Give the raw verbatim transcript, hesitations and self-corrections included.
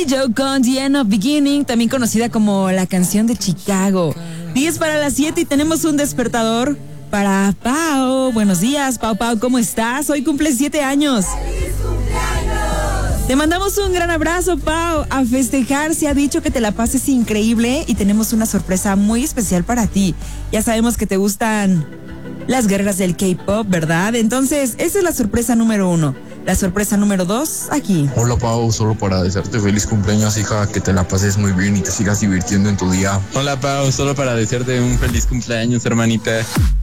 Joe con The End of Beginning, también conocida como la canción de Chicago. diez para las siete y tenemos un despertador para Pau. Buenos días, Pau Pau, ¿cómo estás? Hoy cumple siete años. ¡Feliz cumpleaños! Te mandamos un gran abrazo, Pau. A festejar, se ha dicho que te la pases increíble y tenemos una sorpresa muy especial para ti. Ya sabemos que te gustan las guerreras del K-pop, ¿verdad? Entonces, esa es la sorpresa número uno. La sorpresa número dos, aquí. Hola Pau, solo para desearte feliz cumpleaños, hija, que te la pases muy bien y te sigas divirtiendo en tu día. Hola Pau, solo para desearte un feliz cumpleaños, hermanita.